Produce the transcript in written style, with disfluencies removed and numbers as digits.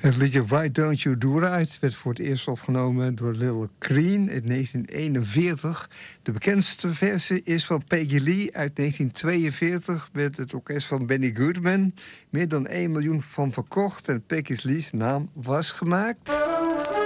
Het liedje Why Don't You Do Right werd voor het eerst opgenomen door Lil Green in 1941. De bekendste versie is van Peggy Lee uit 1942 met het orkest van Benny Goodman. Meer dan 1 miljoen van verkocht en Peggy Lee's naam was gemaakt.